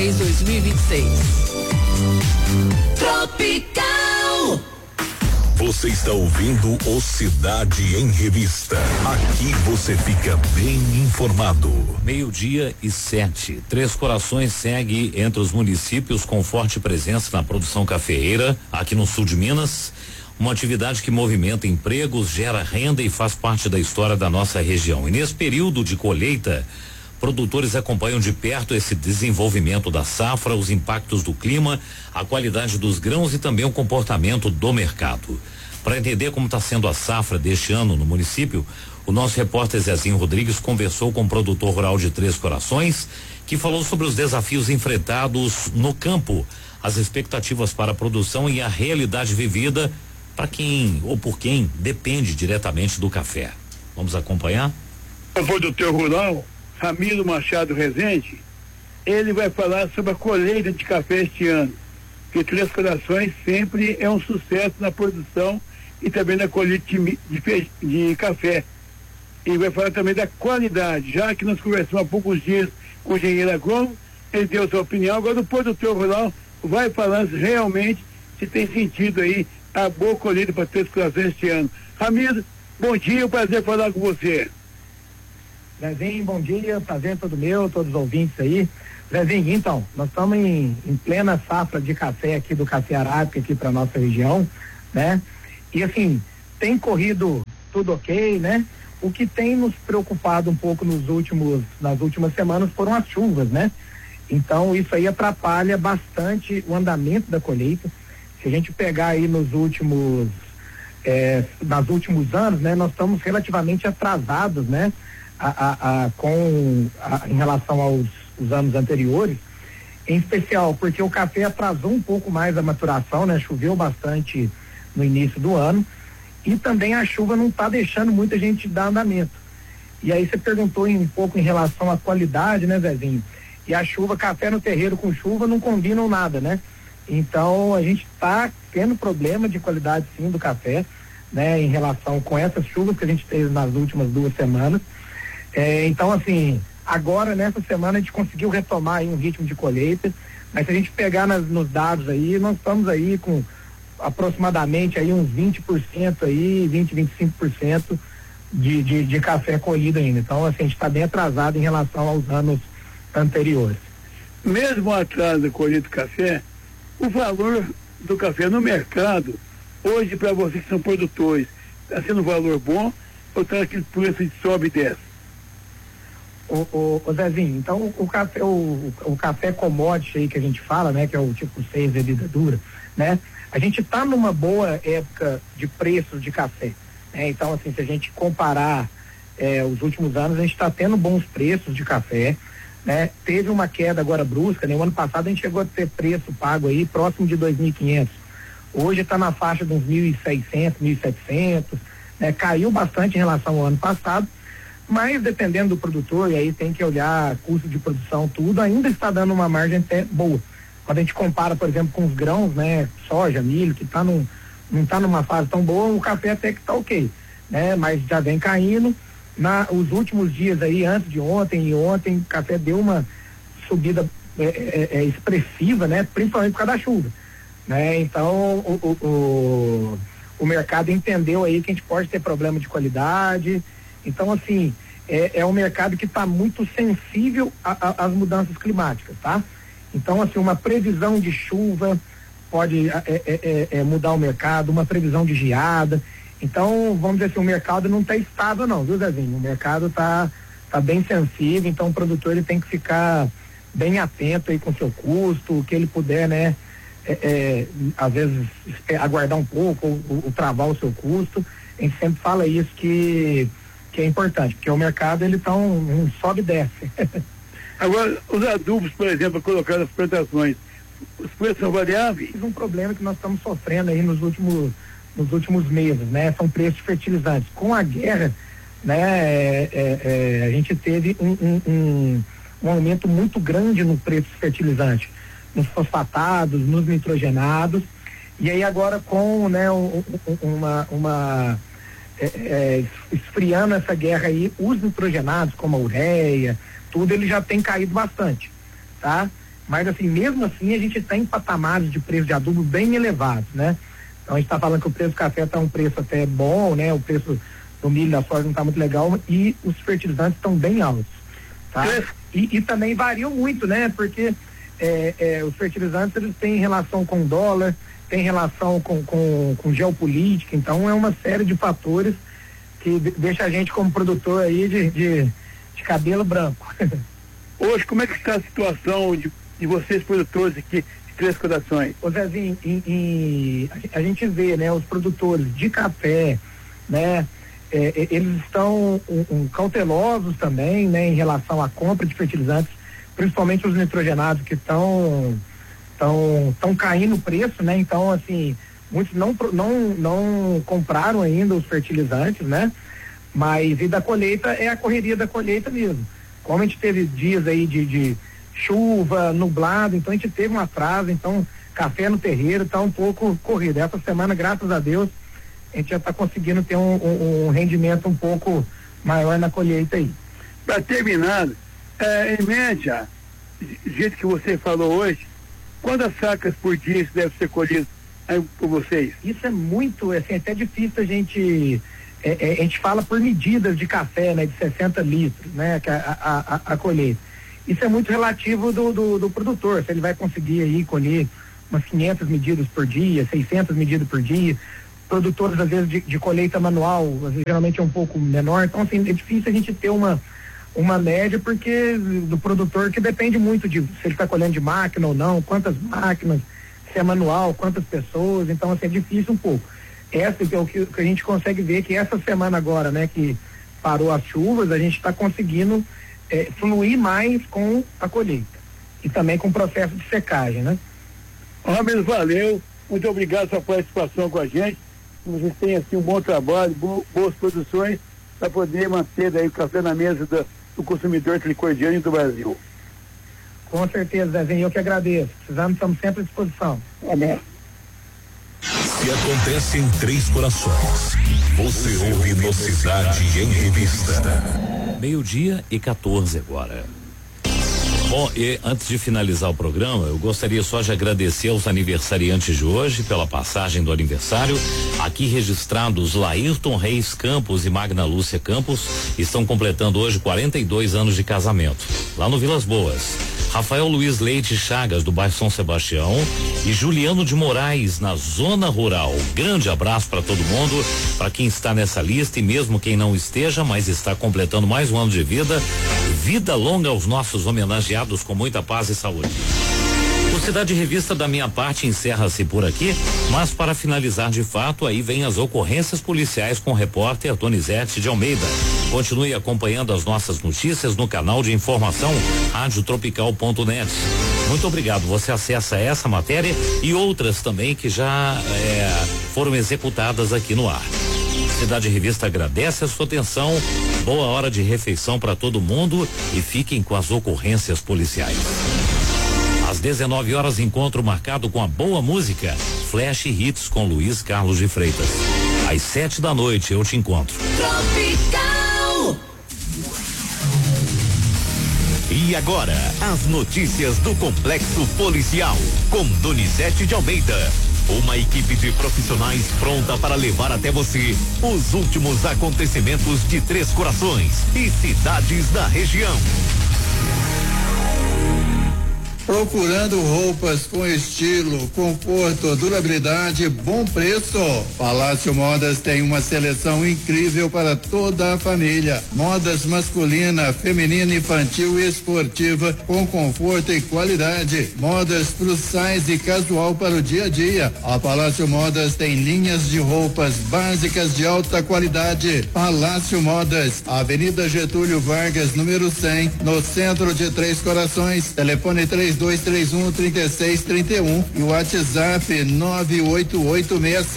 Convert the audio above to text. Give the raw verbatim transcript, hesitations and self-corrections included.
três, dois mil e vinte e seis. Tropical. Você está ouvindo o Cidade em Revista. Aqui você fica bem informado. Meio-dia e sete. Três Corações segue entre os municípios com forte presença na produção cafeeira, aqui no sul de Minas. Uma atividade que movimenta empregos, gera renda e faz parte da história da nossa região. E nesse período de colheita, produtores acompanham de perto esse desenvolvimento da safra, os impactos do clima, a qualidade dos grãos e também o comportamento do mercado. Para entender como está sendo a safra deste ano no município, o nosso repórter Zezinho Rodrigues conversou com o produtor rural de Três Corações, que falou sobre os desafios enfrentados no campo, as expectativas para a produção e a realidade vivida para quem ou por quem depende diretamente do café. Vamos acompanhar? O produtor rural Ramiro Machado Rezende, ele vai falar sobre a colheita de café este ano, que Três Corações sempre é um sucesso na produção e também na colheita de, de, de café. E vai falar também da qualidade, já que nós conversamos há poucos dias com o engenheiro agrônomo, ele deu sua opinião, agora o produtor rural vai falar realmente se tem sentido aí a boa colheita para Três Corações este ano. Ramiro, bom dia, é um prazer falar com você. Zezinho, bom dia, prazer todo meu, todos os ouvintes aí. Zezinho, então, nós estamos em, em plena safra de café aqui do café arábica aqui para nossa região, né? E assim, tem corrido tudo ok, né? O que tem nos preocupado um pouco nos últimos, nas últimas semanas foram as chuvas, né? Então isso aí atrapalha bastante o andamento da colheita. Se a gente pegar aí nos últimos, é, nos últimos anos, né? Nós estamos relativamente atrasados, né? A, a, a, com a, em relação aos os anos anteriores, em especial porque o café atrasou um pouco mais a maturação, né? Choveu bastante no início do ano e também a chuva não está deixando muita gente dar andamento. E aí você perguntou em, um pouco em relação à qualidade, né, Zezinho? E a chuva, café no terreiro com chuva não combinam nada, né? Então a gente está tendo problema de qualidade sim do café, né? Em relação com essas chuvas que a gente teve nas últimas duas semanas. É, então, assim, agora nessa semana a gente conseguiu retomar aí um ritmo de colheita, mas se a gente pegar nas, nos dados aí, nós estamos aí com aproximadamente aí uns vinte por cento aí, vinte, vinte e cinco por cento de, de, de café colhido ainda. Então, assim, a gente está bem atrasado em relação aos anos anteriores. Mesmo atrás da colheita do café, o valor do café no mercado, hoje para vocês que são produtores, está sendo um valor bom ou está aquele preço de sobe e desce? O, o, o Zezinho, então o, o café, o, o café commodity aí que a gente fala, né, que é o tipo seis bebida dura, né, a gente tá numa boa época de preços de café, né, então assim, se a gente comparar é, os últimos anos, a gente está tendo bons preços de café, né, teve uma queda agora brusca, né, o ano passado a gente chegou a ter preço pago aí próximo de dois mil e quinhentos, hoje está na faixa de uns mil e seiscentos, mil e setecentos, né, caiu bastante em relação ao ano passado, mas dependendo do produtor, e aí tem que olhar custo de produção, tudo, ainda está dando uma margem até boa. Quando a gente compara, por exemplo, com os grãos, né, soja, milho, que tá num, não está numa fase tão boa, o café até que está ok, né, mas já vem caindo. Na, os últimos dias aí, antes de ontem e ontem, o café deu uma subida é, é, é, expressiva, né, principalmente por causa da chuva, né, então o, o, o, o mercado entendeu aí que a gente pode ter problema de qualidade. Então, assim, é, é um mercado que está muito sensível às mudanças climáticas, tá? Então, assim, uma previsão de chuva pode é, é, é, mudar o mercado, uma previsão de geada. Então, vamos dizer assim, o mercado não está estável não, viu, Zezinho? O mercado está tá bem sensível, então o produtor ele tem que ficar bem atento aí com o seu custo, o que ele puder, né? É, é, às vezes aguardar um pouco ou, ou, ou travar o seu custo. A gente sempre fala isso que que é importante, porque o mercado ele tá um, um sobe e desce. Agora, os adubos, por exemplo, colocar nas plantações, os preços são variáveis? Um problema que nós estamos sofrendo aí nos últimos, nos últimos meses, né? São preços de fertilizantes. Com a guerra, né? É, é, é, a gente teve um, um, um, um aumento muito grande no preço de fertilizante, nos fosfatados, nos nitrogenados, e aí agora com, né, um, uma, uma É, é, esfriando essa guerra aí, os nitrogenados, como a ureia, tudo, ele já tem caído bastante, tá? Mas assim, mesmo assim a gente está em patamares de preço de adubo bem elevados, né? Então a gente está falando que o preço do café está um preço até bom, né? O preço do milho, da soja não está muito legal e os fertilizantes estão bem altos, tá? E, e também variam muito, né? Porque é, é, os fertilizantes eles têm relação com o dólar, tem relação com, com, com geopolítica, então é uma série de fatores que deixa a gente como produtor aí de, de, de cabelo branco. Hoje, como é que está a situação de, de vocês produtores aqui de Três Corações? Ô Zezinho, em, em, a gente vê, né, os produtores de café, né, é, eles estão um, um, cautelosos também, né, em relação à compra de fertilizantes, principalmente os nitrogenados que estão estão estão caindo o preço, né? Então, assim, muitos não não não compraram ainda os fertilizantes, né? Mas e da colheita é a correria da colheita mesmo. Como a gente teve dias aí de, de chuva, nublado, então a gente teve um atraso, então café no terreiro está um pouco corrido. Essa semana, graças a Deus, a gente já está conseguindo ter um, um, um rendimento um pouco maior na colheita aí. Para terminar, é, em média, do jeito que você falou hoje, quantas sacas por dia isso deve ser colhido aí por vocês? Isso é muito, assim, até difícil a gente, é, é, a gente fala por medidas de café, né, de sessenta litros, né, que a, a, a, a colheita. Isso é muito relativo do, do, do produtor, se ele vai conseguir aí colher umas quinhentas medidas por dia, seiscentas medidas por dia. Produtores, às vezes, de, de colheita manual, às vezes, geralmente é um pouco menor, então, assim, é difícil a gente ter uma uma média, porque do produtor que depende muito de se ele está colhendo de máquina ou não, quantas máquinas, se é manual, quantas pessoas, então assim, é difícil um pouco. Essa que é o que, que a gente consegue ver que essa semana agora, né, que parou as chuvas, a gente está conseguindo é, fluir mais com a colheita e também com o processo de secagem, né? Rubens, valeu, muito obrigado pela sua participação com a gente, vocês têm assim um bom trabalho, bo, boas produções para poder manter daí o café na mesa da do consumidor tricordiano do Brasil. Com certeza, Zezinho, eu que agradeço. Precisamos, estamos sempre à disposição. Amém. Se acontece em Três Corações, você ouve no Cidade em Revista. Meio-dia e quatorze agora. Bom, e antes de finalizar o programa, eu gostaria só de agradecer aos aniversariantes de hoje pela passagem do aniversário. Aqui registrados Laírton Reis Campos e Magna Lúcia Campos estão completando hoje quarenta e dois anos de casamento, lá no Vilas Boas. Rafael Luiz Leite Chagas, do bairro São Sebastião, e Juliano de Moraes, na zona rural. Grande abraço para todo mundo, para quem está nessa lista e mesmo quem não esteja, mas está completando mais um ano de vida. Vida longa aos nossos homenageados com muita paz e saúde. O Cidade Revista da minha parte encerra-se por aqui, mas para finalizar de fato, aí vem as ocorrências policiais com o repórter Donizete de Almeida. Continue acompanhando as nossas notícias no canal de informação rádio tropical ponto net. Muito obrigado, você acessa essa matéria e outras também que já é, foram executadas aqui no ar. Cidade Revista agradece a sua atenção, boa hora de refeição para todo mundo e fiquem com as ocorrências policiais. Às dezenove horas, encontro marcado com a boa música, Flash Hits com Luiz Carlos de Freitas. Às sete da noite eu te encontro. Tropical. E agora, as notícias do Complexo Policial, com Donizete de Almeida. Uma equipe de profissionais pronta para levar até você os últimos acontecimentos de Três Corações e cidades da região. Procurando roupas com estilo, conforto, durabilidade, bom preço? Palácio Modas tem uma seleção incrível para toda a família. Modas masculina, feminina, infantil e esportiva com conforto e qualidade. Modas plus size e casual para o dia a dia. A Palácio Modas tem linhas de roupas básicas de alta qualidade. Palácio Modas, Avenida Getúlio Vargas, número cem, no centro de Três Corações. Telefone três dois três um, trinta e seis trinta e um e o WhatsApp nove oito oito seis